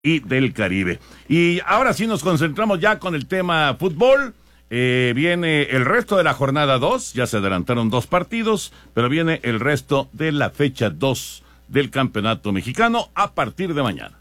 y del Caribe. Y ahora sí nos concentramos ya con el tema fútbol. Viene el resto de la jornada 2, ya se adelantaron 2 partidos, pero viene el resto de la fecha 2 del Campeonato Mexicano a partir de mañana.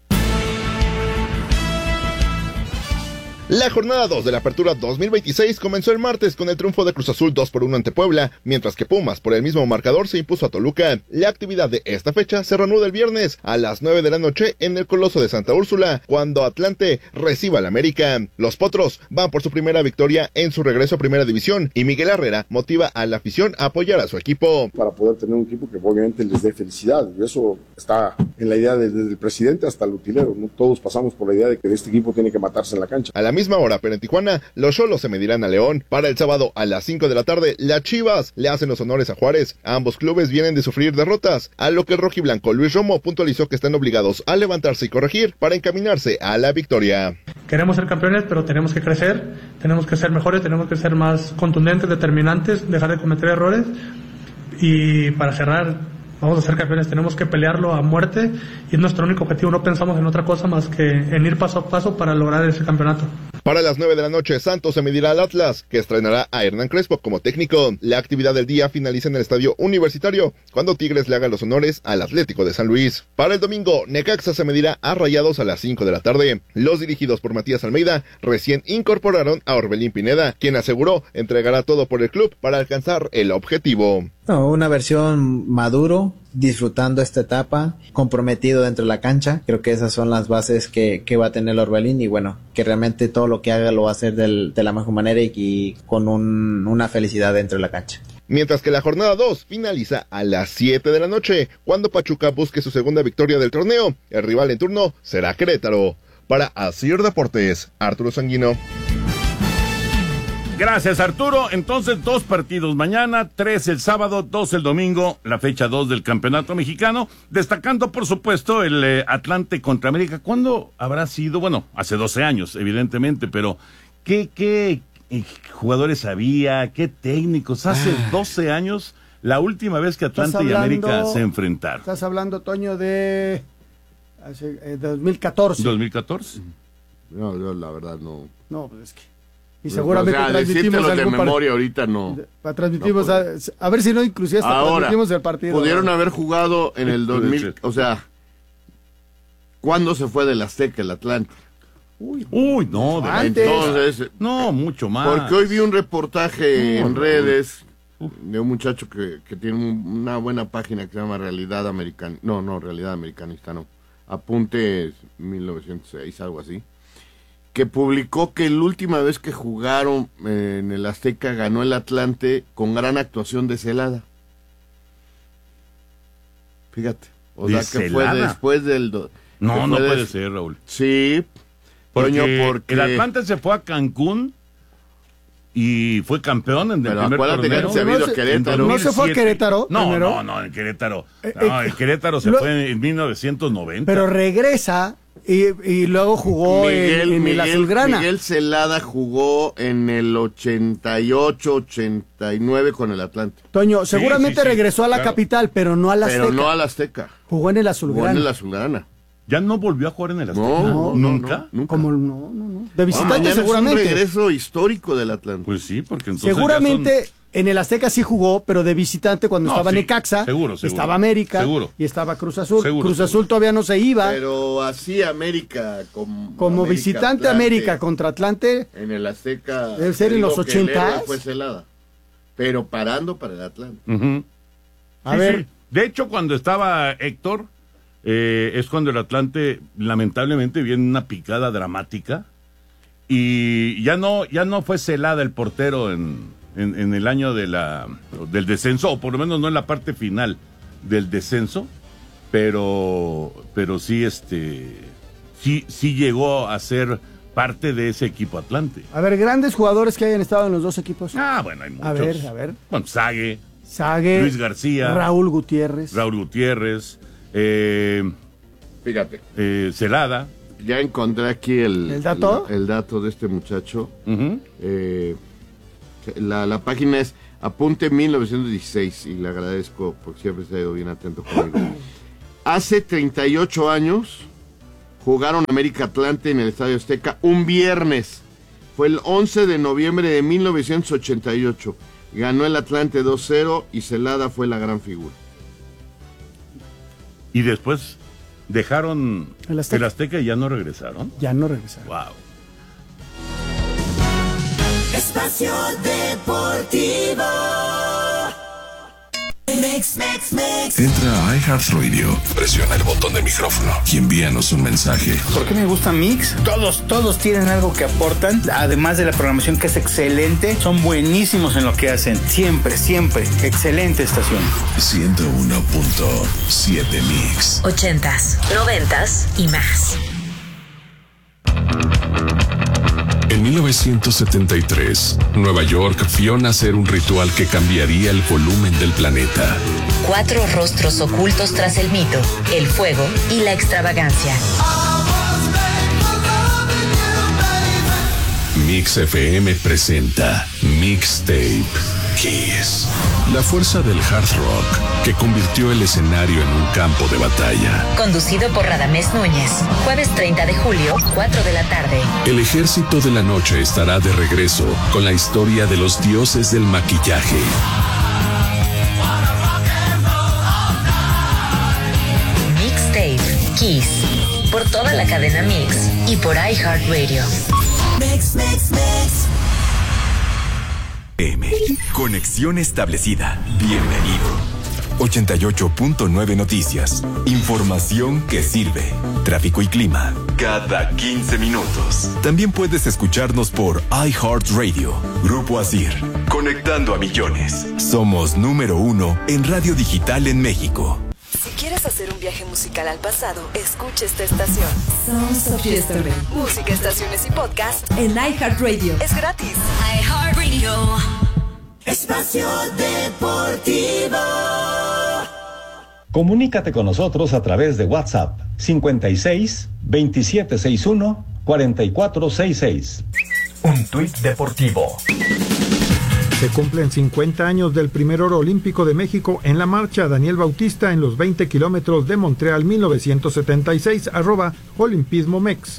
La jornada 2 de la Apertura 2026 comenzó el martes con el triunfo de Cruz Azul 2-1 ante Puebla, mientras que Pumas por el mismo marcador se impuso a Toluca. La actividad de esta fecha se reanuda el viernes a las 9 de la noche en el Coloso de Santa Úrsula, cuando Atlante reciba al América. Los Potros van por su primera victoria en su regreso a Primera División y Miguel Herrera motiva a la afición a apoyar a su equipo. Para poder tener un equipo que obviamente les dé felicidad, y eso está en la idea desde el presidente hasta el utilero, ¿no? Todos pasamos por la idea de que este equipo tiene que matarse en la cancha. A la misma hora, pero en Tijuana, los Xolos se medirán a León. Para el sábado a las 5 de la tarde, las Chivas le hacen los honores a Juárez. Ambos clubes vienen de sufrir derrotas, a lo que el rojiblanco Luis Romo puntualizó que están obligados a levantarse y corregir para encaminarse a la victoria. Queremos ser campeones, pero tenemos que crecer, tenemos que ser mejores, tenemos que ser más contundentes, determinantes, dejar de cometer errores. Y para cerrar, vamos a ser campeones, tenemos que pelearlo a muerte y es nuestro único objetivo, no pensamos en otra cosa más que en ir paso a paso para lograr ese campeonato. Para las 9 de la noche, Santos se medirá al Atlas, que estrenará a Hernán Crespo como técnico. La actividad del día finaliza en el Estadio Universitario, cuando Tigres le haga los honores al Atlético de San Luis. Para el domingo, Necaxa se medirá a Rayados a las 5 de la tarde. Los dirigidos por Matías Almeida recién incorporaron a Orbelín Pineda, quien aseguró entregará todo por el club para alcanzar el objetivo. No, una versión maduro, disfrutando esta etapa, comprometido dentro de la cancha. Creo que esas son las bases que va a tener Orbelín y bueno, que realmente todo lo que haga lo va a hacer de la mejor manera y con una felicidad dentro de la cancha. Mientras que la jornada 2 finaliza a las 7 de la noche, cuando Pachuca busque su segunda victoria del torneo. El rival en turno será Querétaro. Para Asir Deportes, Arturo Sanguino. Gracias, Arturo. Entonces, 2 partidos mañana, 3 el sábado, 2 el domingo, la fecha 2 del Campeonato Mexicano, destacando, por supuesto, el Atlante contra América. ¿Cuándo habrá sido? Bueno, hace 12 años, evidentemente, pero ¿qué jugadores había? ¿Qué técnicos? Hace 12 años, la última vez que Atlante y América se enfrentaron. Estás hablando, Toño, de 2014. ¿2014? No, yo la verdad no. No, pues es que... Y seguramente transmitimos de memoria ahorita no. Transmitimos, a ver si no, inclusive hasta ahora, transmitimos el partido. Pudieron haber jugado en el 2000, o sea, ¿cuándo se fue del Azteca el Atlante? Uy, no, de antes. Entonces, no, mucho más. Porque hoy vi un reportaje en redes de un muchacho que tiene una buena página que se llama Realidad Americana. No, Realidad Americanista, no. Apuntes 1906, algo así. Que publicó que la última vez que jugaron en el Azteca ganó el Atlante con gran actuación de Celada. Fíjate. O sea, que fue después del... No puede ser, Raúl. Sí. Porque el Atlante se fue a Cancún y fue campeón en el primer torneo. Que se Querétaro. ¿No se fue a Querétaro? No, en Querétaro. En Querétaro se fue en 1990. Pero regresa... Y luego jugó en el Azulgrana. Miguel Celada jugó en el 88, 89 con el Atlante. Toño, seguramente regresó a la capital, pero no al Azteca. Pero no al Azteca. Jugó en el Azulgrana. Jugó en el Azulgrana. ¿Ya no volvió a jugar en el Azteca? No, ¿Nunca? Como no. De visitante seguramente. Es un regreso histórico del Atlante. Pues sí, porque entonces seguramente en el Azteca sí jugó, pero de visitante cuando estaba Necaxa, seguro. Estaba América y estaba Cruz Azul. Cruz Azul todavía no se iba. Pero así América como América, visitante Atlante, América contra Atlante. En el Azteca. Debe ser en los 80. Fue Celada. Pero parando para el Atlante. A ver. Sí. De hecho, cuando estaba Héctor, es cuando el Atlante lamentablemente viene una picada dramática y ya no fue Celada el portero en el año del descenso, o por lo menos no en la parte final del descenso, pero sí sí llegó a ser parte de ese equipo Atlante. A ver, grandes jugadores que hayan estado en los dos equipos. Bueno, hay muchos. A ver. Bueno, Sague, Luis García, Raúl Gutiérrez, fíjate, Celada. Ya encontré aquí el dato de este muchacho. La página es Apunte 1916 y le agradezco porque siempre se ha ido bien atento conmigo. Hace 38 años jugaron América Atlante en el Estadio Azteca un viernes. Fue el 11 de noviembre de 1988. Ganó el Atlante 2-0 y Celada fue la gran figura. Y después dejaron el Azteca y ya no regresaron. Ya no regresaron. Wow. Espacio Deportivo. Entra a iHeartRadio, presiona el botón del micrófono y envíanos un mensaje. ¿Por qué me gusta Mix? Todos tienen algo que aportan, además de la programación que es excelente, son buenísimos en lo que hacen, siempre, excelente estación. 101.7 Mix. 80s, 90s y más. En 1973, Nueva York vio nacer un ritual que cambiaría el volumen del planeta. 4 rostros ocultos tras el mito, el fuego y la extravagancia. Mix FM presenta Mixtape Kiss. La fuerza del hard rock que convirtió el escenario en un campo de batalla. Conducido por Radamés Núñez. Jueves 30 de julio, 4 de la tarde. El ejército de la noche estará de regreso con la historia de los dioses del maquillaje. Mixtape Kiss. Por toda la cadena Mix y por iHeartRadio. Mix. Conexión establecida. Bienvenido. 88.9 Noticias. Información que sirve. Tráfico y clima. Cada 15 minutos. También puedes escucharnos por iHeartRadio. Grupo Asir. Conectando a millones. Somos número 1 en radio digital en México. Si quieres hacer un viaje musical al pasado, escucha esta estación. Sounds of Yesterday. Música, estaciones y podcast en iHeartRadio. Es gratis. iHeartRadio. Espacio Deportivo. Comunícate con nosotros a través de WhatsApp 56 2761 4466. Un tuit deportivo. Se cumplen 50 años del primer oro olímpico de México en la marcha Daniel Bautista en los 20 kilómetros de Montreal 1976, @Olimpismo-Mex.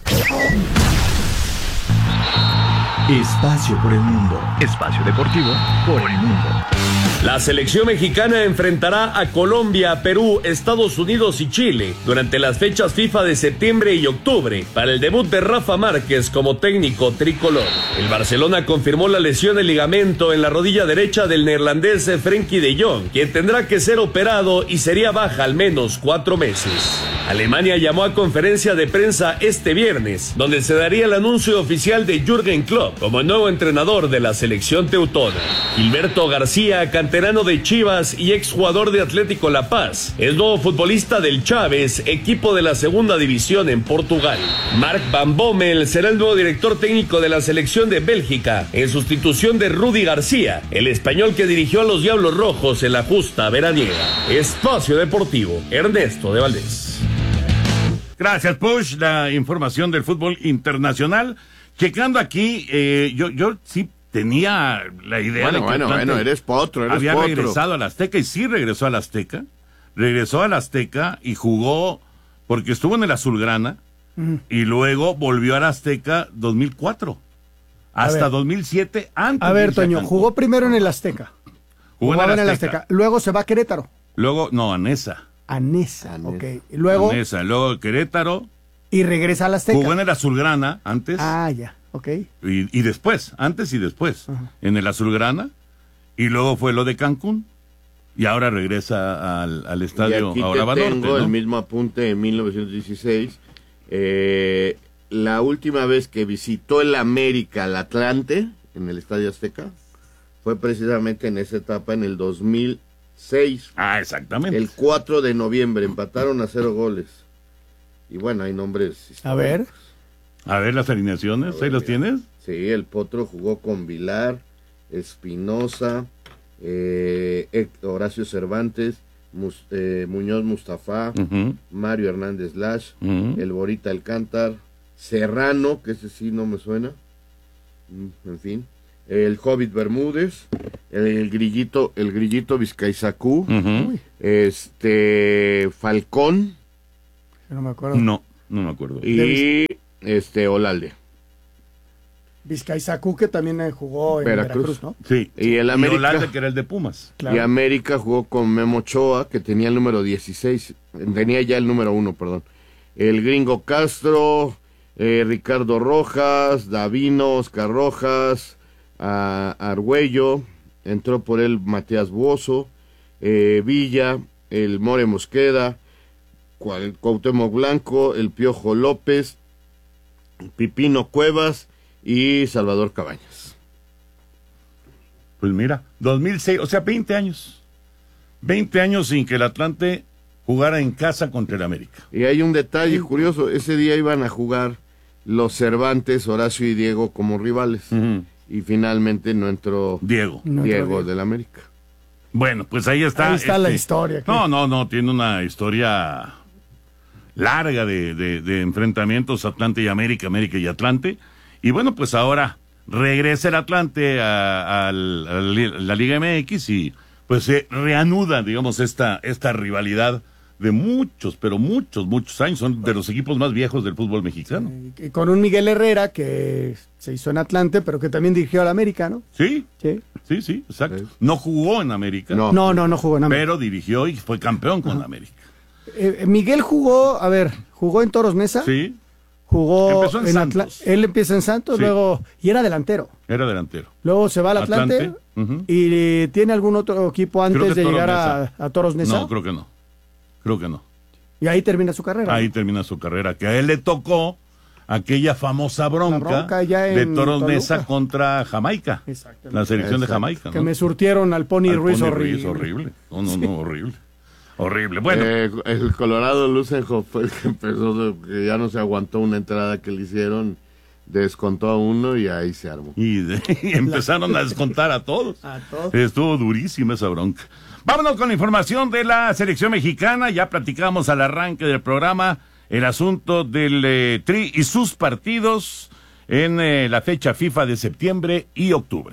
Espacio por el mundo. Espacio deportivo por el mundo. La selección mexicana enfrentará a Colombia, Perú, Estados Unidos y Chile durante las fechas FIFA de septiembre y octubre para el debut de Rafa Márquez como técnico tricolor. El Barcelona confirmó la lesión del ligamento en la rodilla derecha del neerlandés Frenkie de Jong, quien tendrá que ser operado y sería baja al menos 4 meses. Alemania llamó a conferencia de prensa este viernes, donde se daría el anuncio oficial de Jürgen Klopp como nuevo entrenador de la selección teutona. Gilberto García, canterano de Chivas y exjugador de Atlético La Paz, es nuevo futbolista del Chaves, equipo de la segunda división en Portugal. Mark Van Bommel será el nuevo director técnico de la selección de Bélgica, en sustitución de Rudy García, el español que dirigió a los Diablos Rojos en la justa veraniega. Espacio Deportivo, Ernesto de Valdés. Gracias, Push. La información del fútbol internacional. Checando aquí, yo sí tenía la idea de que bueno, eres potro, había regresado al Azteca, y sí regresó al Azteca. Regresó al Azteca y jugó, porque estuvo en el Azulgrana, y luego volvió al Azteca 2004. Hasta 2007, antes. A ver, Toño, jugó primero en el Azteca. Jugaba en el Azteca. Luego se va a Querétaro. Luego, no, a Nesa. A Nesa, ok. Y luego... luego Querétaro. Y regresa al Azteca. Jugó en el Azulgrana antes. Ah, ya, ok. Y después, antes y después. En el Azulgrana. Y luego fue lo de Cancún. Y ahora regresa al estadio Auraba Norte, tengo el mismo apunte en 1916. La última vez que visitó el América al Atlante, en el Estadio Azteca, fue precisamente en esa etapa, en el 2006. Ah, exactamente. El 4 de noviembre, empataron a 0 goles. Y bueno, hay nombres históricos. A ver las alineaciones, ¿ahí los tienes? Sí, el Potro jugó con Vilar, Espinosa, Horacio Cervantes, Muñoz Mustafa, Mario Hernández Lash, el Borita Alcántar, Serrano, que ese sí no me suena, en fin, el Hobbit Bermúdez, el Grillito Vizcaizacú, Falcón. No me acuerdo. No. No me acuerdo. Y Olalde. Vizcaizacú, que también jugó en Veracruz, ¿no? Sí. Y el América. Y Olalde, que era el de Pumas. Claro. Y América jugó con Memo Ochoa, que tenía el número 16. Tenía ya el número 1, perdón. El Gringo Castro, Ricardo Rojas, Davino, Oscar Rojas, Argüello. Entró por él Matías Buoso, Villa, el More Mosqueda, Cuauhtémoc Blanco, el Piojo López, Pipino Cuevas y Salvador Cabañas. Pues mira, 2006, o sea, 20 años. 20 años sin que el Atlante jugara en casa contra el América. Y hay un detalle curioso, ese día iban a jugar los Cervantes, Horacio y Diego como rivales. Y finalmente no entró Diego del América. Bueno, pues ahí está. Ahí está la historia. No, tiene una historia larga de enfrentamientos Atlante y América, América y Atlante. Y bueno, pues ahora regresa el Atlante a la Liga MX y pues se reanuda, digamos, esta rivalidad de muchos años. Son de los equipos más viejos del fútbol mexicano. Y con un Miguel Herrera que se hizo en Atlante, pero que también dirigió al América, ¿no? Sí, exacto. No jugó en América. No jugó en América. Pero dirigió y fue campeón con América. Miguel jugó en Toros Neza. Sí. Jugó empezó en Santos. Él empieza en Santos, luego, y era delantero. Luego se va al Atlante. ¿Y tiene algún otro equipo antes de llegar a Toros Neza? No, creo que no. Y ahí termina su carrera. Ahí termina su carrera, que a él le tocó aquella famosa bronca de Toros Neza contra Jamaica. La selección de Jamaica, ¿no? Que me surtieron al Pony Ruiz horrible. No, horrible. Bueno. El Colorado Lucenjo fue el que empezó, que ya no se aguantó una entrada que le hicieron, descontó a uno y ahí se armó. Y empezaron a descontar a todos. Estuvo durísima esa bronca. Vámonos con la información de la selección mexicana. Ya platicamos al arranque del programa el asunto del Tri y sus partidos en la fecha FIFA de septiembre y octubre.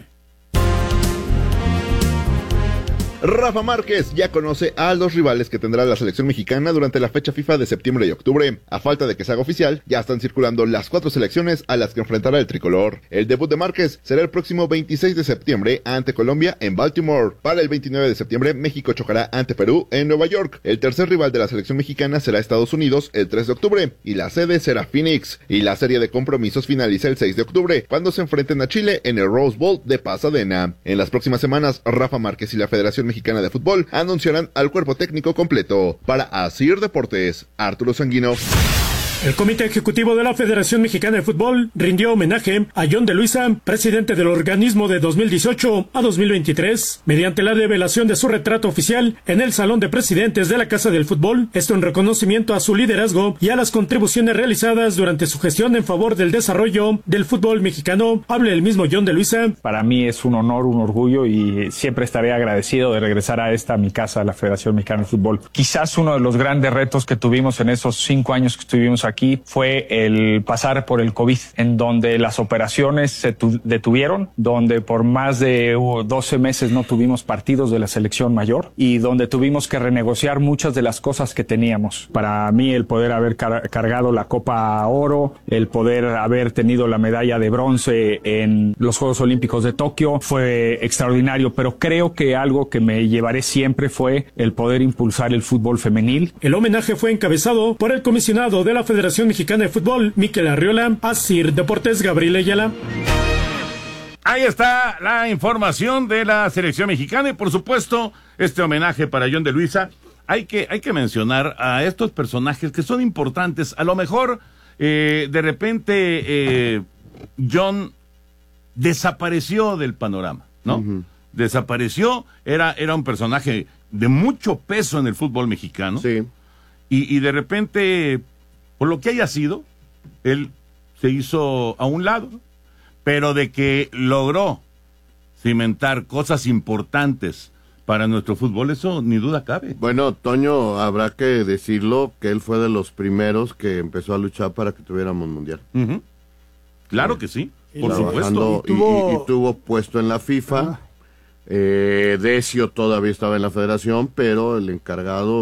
Rafa Márquez ya conoce a los rivales que tendrá la selección mexicana durante la fecha FIFA de septiembre y octubre. A falta de que se haga oficial, ya están circulando las 4 selecciones a las que enfrentará el tricolor. El debut de Márquez será el próximo 26 de septiembre ante Colombia en Baltimore. Para el 29 de septiembre, México chocará ante Perú en Nueva York. El tercer rival de la selección mexicana será Estados Unidos el 3 de octubre y la sede será Phoenix. Y la serie de compromisos finaliza el 6 de octubre, cuando se enfrenten a Chile en el Rose Bowl de Pasadena. En las próximas semanas, Rafa Márquez y la Federación Mexicana de Fútbol anunciarán al cuerpo técnico completo. Para Asir Deportes, Arturo Sanguino. El Comité Ejecutivo de la Federación Mexicana de Fútbol rindió homenaje a John de Luisa, presidente del organismo de 2018 a 2023, mediante la revelación de su retrato oficial en el Salón de Presidentes de la Casa del Fútbol, esto en reconocimiento a su liderazgo y a las contribuciones realizadas durante su gestión en favor del desarrollo del fútbol mexicano. Habla el mismo John de Luisa. Para mí es un honor, un orgullo y siempre estaré agradecido de regresar a mi casa, la Federación Mexicana de Fútbol. Quizás uno de los grandes retos que tuvimos en esos 5 años que estuvimos aquí fue el pasar por el COVID, en donde las operaciones se detuvieron, donde por más de 12 meses no tuvimos partidos de la selección mayor y donde tuvimos que renegociar muchas de las cosas que teníamos. Para mí el poder haber cargado la Copa Oro, el poder haber tenido la medalla de bronce en los Juegos Olímpicos de Tokio fue extraordinario, pero creo que algo que me llevaré siempre fue el poder impulsar el fútbol femenil. El homenaje fue encabezado por el comisionado de la Federación Mexicana de Fútbol, Miquel Arriola. Asir Deportes, Gabriel Ayala. Ahí está la información de la selección mexicana y por supuesto este homenaje para John de Luisa. Hay que mencionar a estos personajes que son importantes. A lo mejor de repente John desapareció del panorama, ¿no? Desapareció, era un personaje de mucho peso en el fútbol mexicano. Sí. Y de repente, por lo que haya sido, él se hizo a un lado, pero de que logró cimentar cosas importantes para nuestro fútbol, eso ni duda cabe. Bueno, Toño, habrá que decirlo, que él fue de los primeros que empezó a luchar para que tuviéramos mundial. Claro que sí, por supuesto. Y tuvo puesto en la FIFA. Decio todavía estaba en la federación, pero el encargado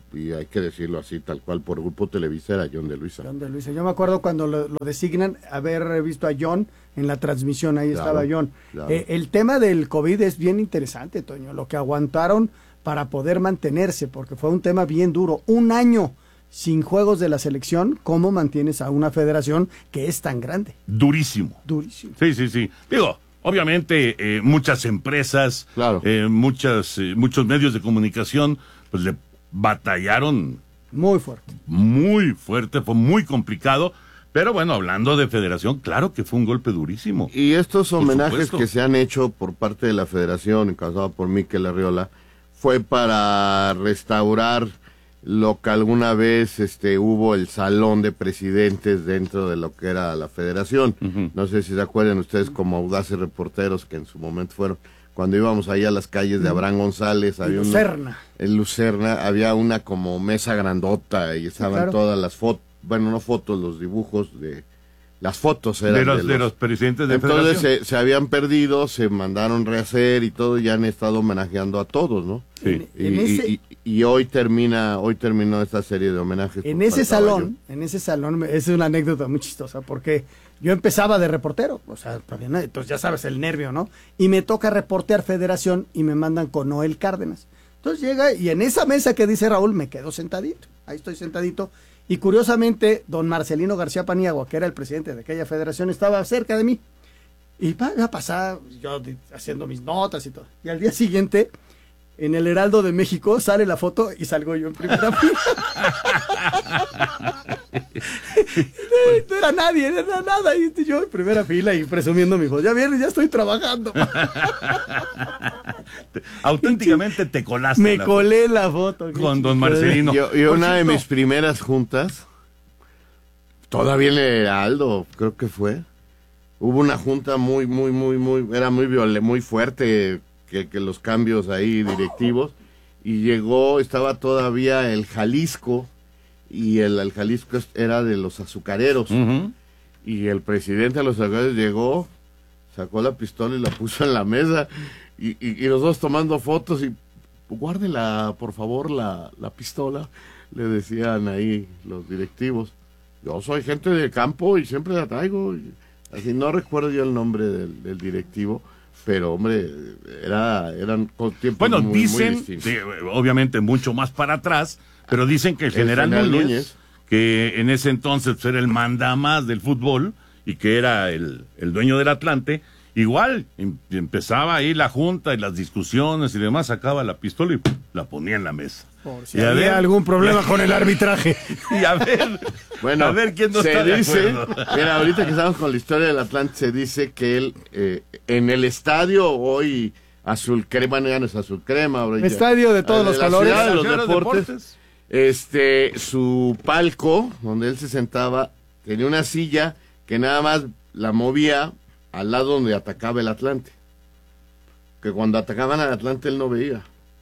y hay que decirlo así, tal cual, por Grupo Televisa era John de Luisa. John de Luisa. Yo me acuerdo cuando lo designan, haber visto a John en la transmisión, ahí estaba John. Claro. El tema del COVID es bien interesante, Toño, lo que aguantaron para poder mantenerse, porque fue un tema bien duro. 1 año sin juegos de la selección, ¿cómo mantienes a una federación que es tan grande? Durísimo. Sí. Digo, obviamente muchas empresas, claro. Muchos medios de comunicación, pues le batallaron muy fuerte, fue muy complicado, pero bueno, hablando de federación, claro que fue un golpe durísimo. Y estos homenajes que se han hecho por parte de la federación, encabezado por Mikel Arriola, fue para restaurar lo que alguna vez hubo el salón de presidentes dentro de lo que era la federación. Uh-huh. No sé si se acuerdan ustedes como audaces reporteros que en su momento fueron. Cuando íbamos ahí a las calles de Abraham González, había en Lucerna había una como mesa grandota y estaban todas las fotos, bueno, no fotos, los dibujos de las fotos eran de los presidentes de entonces federación. Se habían perdido, se mandaron rehacer y todo, y han estado homenajeando a todos, ¿no? Sí. Y hoy terminó esta serie de homenajes. En ese salón, es una anécdota muy chistosa, porque yo empezaba de reportero, o sea, todavía no, entonces ya sabes el nervio, ¿no? Y me toca reportear Federación y me mandan con Noel Cárdenas. Entonces llega y en esa mesa que dice Raúl me quedo sentadito, ahí estoy sentadito. Y curiosamente, don Marcelino García Paniagua, que era el presidente de aquella federación, estaba cerca de mí. Y ya pasaba, yo haciendo mis notas y todo. Y al día siguiente, en el Heraldo de México, sale la foto y salgo yo en primera fila. No era nadie, no era nada. Y yo en primera fila y presumiendo mi voz. Ya vieron, ya estoy trabajando. Auténticamente te colaste. Me colé la foto. Con don Marcelino. Y una de mis primeras juntas, todavía en el Heraldo, creo que fue. Hubo una junta era muy fuerte, que los cambios ahí directivos. Y estaba todavía el Jalisco, y el Jalisco era de los azucareros. Uh-huh. Y el presidente de los azucareros llegó, sacó la pistola y la puso en la mesa. Y los dos tomando fotos y guárdela, por favor, la pistola, le decían ahí los directivos. Yo soy gente de campo y siempre la traigo. Así no recuerdo yo el nombre del directivo, pero hombre, eran tiempos muy distintos. Sí, obviamente mucho más para atrás, pero dicen que el general Núñez, que en ese entonces era el mandamás del fútbol y que era el dueño del Atlante, igual empezaba ahí la junta y las discusiones y demás, sacaba la pistola y la ponía en la mesa. Por si había algún problema con el arbitraje. Y a ver quién no está de acuerdo. Mira, ahorita que estamos con la historia del Atlante, se dice que él en el estadio hoy azul crema, ya no es azul crema, ahora estadio de todos los colores, de los deportes. Su palco donde él se sentaba tenía una silla que nada más la movía al lado donde atacaba el Atlante, que cuando atacaban al Atlante él no veía,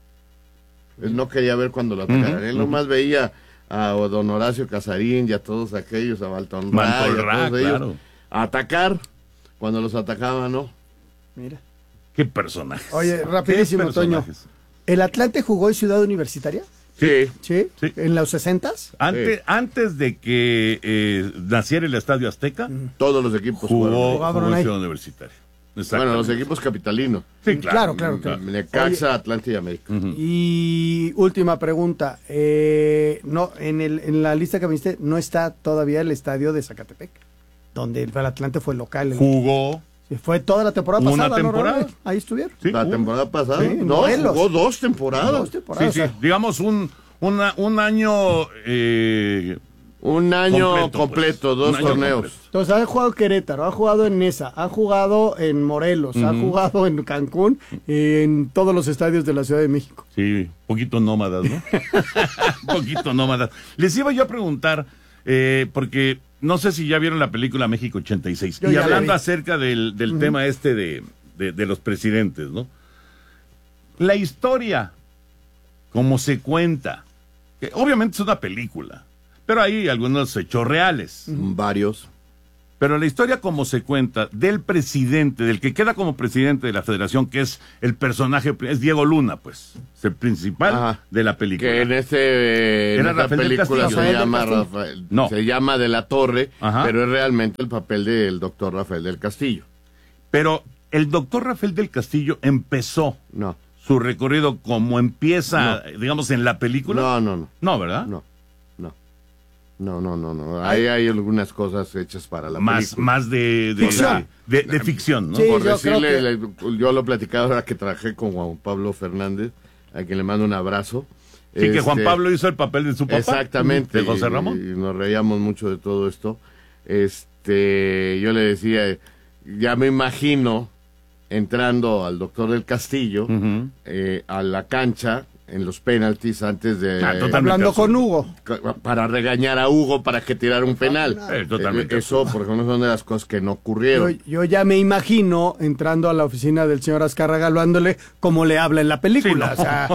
él no quería ver cuando lo atacaran, él nomás veía a don Horacio Casarín y a todos aquellos, a Valtonrá, a todos ellos atacar, cuando los atacaban no. Mira qué personajes. Oye, rapidísimo, Toño, ¿el Atlante jugó en Ciudad Universitaria? Sí. ¿En los 60s? Antes de que naciera el Estadio Azteca, todos los equipos jugaban en Ciudad Universitaria. Bueno, los equipos capitalinos. Sí, claro. Necaxa, Atlante y América. Uh-huh. Y última pregunta, no, en la lista que me diste no está todavía el estadio de Zacatepec, donde el Atlante fue local. Jugó. Sí, fue toda la temporada pasada. Una temporada. ¿No? Ahí estuvieron. Sí, la temporada pasada. Sí, no, jugó 2 temporadas. Sí. Digamos un año. Un año completo, 2 torneos. Completo. Entonces ha jugado Querétaro, ha jugado en Nesa, ha jugado en Morelos, ha jugado en Cancún, en todos los estadios de la Ciudad de México. Sí, poquito nómadas, ¿no? Poquito nómadas. Les iba yo a preguntar, porque no sé si ya vieron la película México 86. Y hablando acerca del tema de los presidentes, ¿no? La historia, como se cuenta, que obviamente es una película, pero hay algunos hechos reales. Varios. Pero la historia como se cuenta del presidente, del que queda como presidente de la federación, que es el personaje, es Diego Luna, pues, es el principal de la película. Que en esa película se llama De la Torre, pero es realmente el papel del doctor Rafael del Castillo. Pero el doctor Rafael del Castillo empezó su recorrido como empieza, digamos, en la película. No. No, ¿verdad? No. Ahí hay algunas cosas hechas para la película. Más de ficción, ¿no? Sí, por decirle, yo lo platicaba ahora que trabajé con Juan Pablo Fernández, a quien le mando un abrazo. Sí, que Juan Pablo hizo el papel de su papá. Exactamente. De José Ramón. Y nos reíamos mucho de todo esto. Yo le decía, ya me imagino entrando al doctor del Castillo a la cancha en los penaltis antes de... hablando con Hugo. Para regañar a Hugo para que tirara un penal. Totalmente. Eso, por ejemplo, son de las cosas que no ocurrieron. Yo ya me imagino entrando a la oficina del señor Azcárraga hablándole como le habla en la película.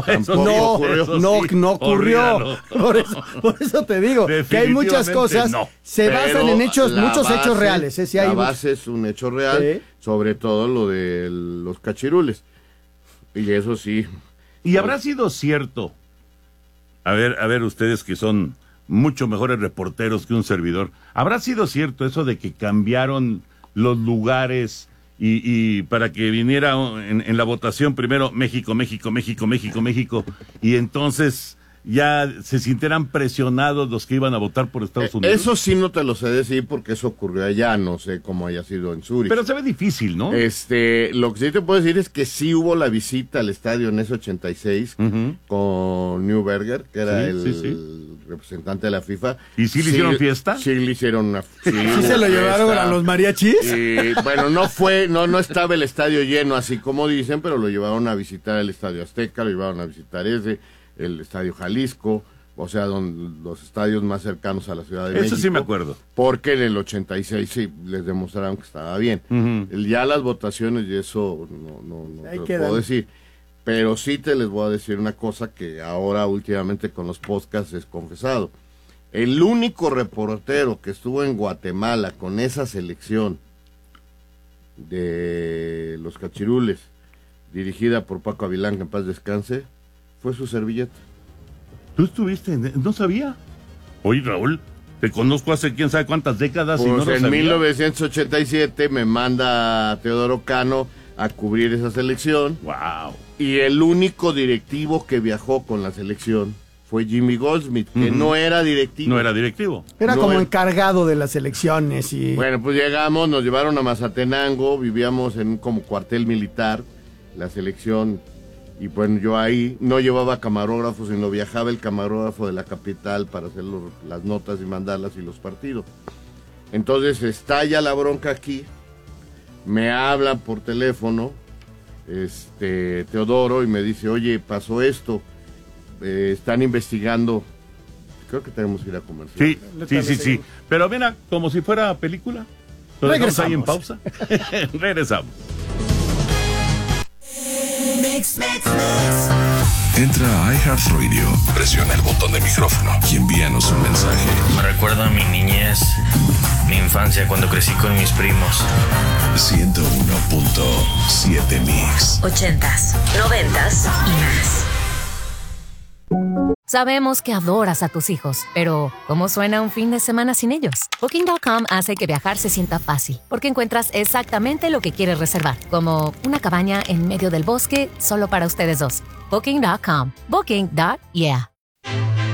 No ocurrió. Por eso te digo que hay muchas cosas, se basan en muchos hechos reales. La base es un hecho real, sobre todo lo de los cachirules. Y eso sí... Y habrá sido cierto, a ver ustedes que son mucho mejores reporteros que un servidor, ¿habrá sido cierto eso de que cambiaron los lugares y para que viniera en la votación primero México, y entonces ya se sintieran presionados los que iban a votar por Estados Unidos? Eso sí no te lo sé decir porque eso ocurrió allá, no sé cómo haya sido en Zúrich. Pero se ve difícil, ¿no? Lo que sí te puedo decir es que sí hubo la visita al estadio en ese 86 con Neuberger, que era el representante de la FIFA. ¿Y sí le hicieron fiesta? Sí le hicieron una ¿Sí se lo llevaron a los mariachis? Bueno, no estaba el estadio lleno así como dicen, pero lo llevaron a visitar el Estadio Azteca, lo llevaron a visitar el Estadio Jalisco, o sea, los estadios más cercanos a la Ciudad de México. Eso sí me acuerdo. Porque en el 86 sí les demostraron que estaba bien. Ya las votaciones y eso no te lo puedo decir. Pero sí te les voy a decir una cosa que ahora últimamente con los podcasts es confesado. El único reportero que estuvo en Guatemala con esa selección de los cachirules, dirigida por Paco Avilán, que en paz descanse, fue su servilleta. ¿Tú estuviste? No sabía. Oye, Raúl, te conozco hace quién sabe cuántas décadas y no lo sabía. En 1987 me manda Teodoro Cano a cubrir esa selección. Wow. Y el único directivo que viajó con la selección fue Jimmy Goldsmith, que no era directivo. No era directivo. Era como encargado de las elecciones y... Bueno, pues llegamos, nos llevaron a Mazatenango, vivíamos en un como cuartel militar, la selección... Y bueno, yo ahí no llevaba camarógrafo, sino viajaba el camarógrafo de la capital para hacer las notas y mandarlas y los partidos. Entonces estalla la bronca aquí, me hablan por teléfono, Teodoro, y me dice, oye, pasó esto, están investigando, creo que tenemos que ir a comercial. Sí. Pero mira, como si fuera película. Regresamos. Ahí en pausa. Regresamos. Entra a iHeartRadio, presiona el botón de micrófono y envíanos un mensaje. Me recuerda a mi niñez, mi infancia cuando crecí con mis primos. 101.7 Mix. 80s, 90s y más. Sabemos que adoras a tus hijos, pero ¿cómo suena un fin de semana sin ellos? Booking.com hace que viajar se sienta fácil, porque encuentras exactamente lo que quieres reservar, como una cabaña en medio del bosque solo para ustedes dos. Booking.com. Booking.yeah.